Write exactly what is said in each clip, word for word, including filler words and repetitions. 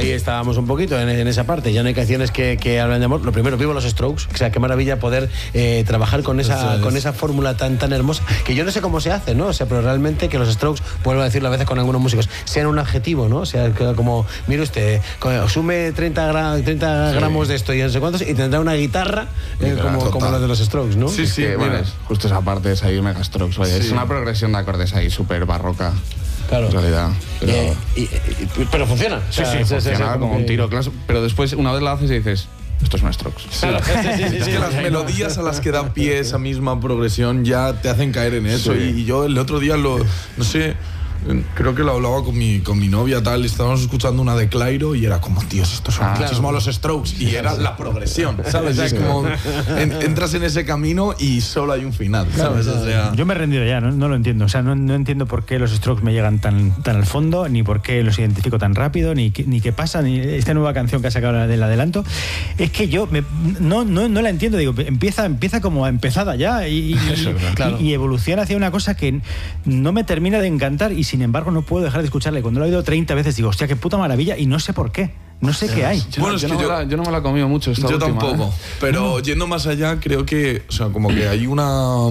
ahí estábamos un poquito en, en esa parte. Ya no hay canciones que, que hablan de amor. Lo primero, vivo los Strokes. O sea, qué maravilla poder eh, trabajar con esa, con esa fórmula tan, tan hermosa, que yo no sé cómo se hace, ¿no? O sea, pero realmente que los Strokes, vuelvo a decirlo a veces con algunos músicos, sean un adjetivo, ¿no? O sea, como, mire usted, sume treinta, gra- treinta sí. gramos de esto y no sé cuántos, y tendrá una guitarra eh, claro, como, como la de los Strokes, ¿no? Sí, sí, que, bueno, justo esa parte es ahí Mega Strokes, vaya. Sí. Es una progresión de acordes ahí súper barroca. Claro. En realidad. Pero, eh, y, y, pero funciona. Sí, o sea, sí, es, funciona es, es, como un tiro, claro. Pero después, una vez la haces y dices, esto es un Strokes. Sí. Claro, sí, sí, sí, es que las melodías a las que da pie esa misma progresión ya te hacen caer en eso. Sí. Y, y yo el otro día lo, no sé, creo que lo hablaba con mi, con mi novia, tal, estábamos escuchando una de Clairo y era como, tíos, estos son ah, muchísimo claro. los Strokes. Y era la progresión, ¿sabes? Es como, en, entras en ese camino y solo hay un final, ¿sabes? O sea, yo me he rendido ya, no, no lo entiendo. O sea, no, no entiendo por qué los Strokes me llegan tan, tan al fondo, ni por qué los identifico tan rápido, ni, ni qué pasa, ni esta nueva canción que ha sacado del adelanto. Es que yo me, no, no, no la entiendo. Digo, empieza, empieza como empezada ya y, y, Eso, claro. y, y evoluciona hacia una cosa que no me termina de encantar y sin embargo no puedo dejar de escucharle. Cuando lo he oído treinta veces digo, hostia, qué puta maravilla, y no sé por qué. No sé qué hay. Yo, bueno, es yo, que no yo, la, yo no me la he comido mucho esta Yo última, tampoco. ¿eh? Pero mm. yendo más allá, creo que, o sea, como que hay una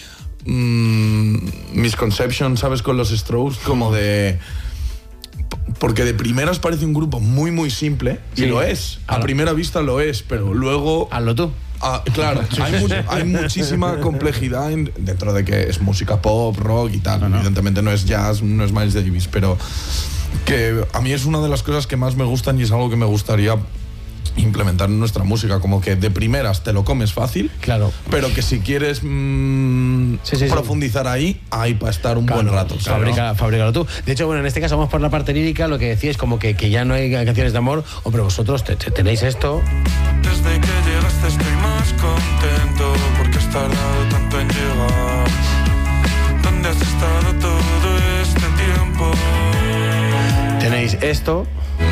mmm, misconception, ¿sabes? Con los Strokes, como de... Porque de primeras parece un grupo muy, muy simple, sí. y lo es. A Hazlo. primera vista lo es, pero luego... Hazlo tú. Ah, claro, hay, mu- hay muchísima complejidad en, dentro de que es música pop, rock y tal. No, no. Evidentemente no es jazz, no es Miles Davis, pero que a mí es una de las cosas que más me gustan y es algo que me gustaría implementar en nuestra música, como que de primeras te lo comes fácil, claro, pero que si quieres mmm, sí, sí, profundizar sí. ahí, hay para estar un claro, buen rato. Claro. Fabrica, fabrícalo tú. De hecho, bueno, en este caso vamos por la parte lírica, lo que decíais como que, que ya no hay canciones de amor, o pero vosotros te, te, tenéis esto. Desde que llegaste estoy más contento porque has tardado tanto en llegar. ¿Dónde has estado todo este tiempo? Tenéis esto.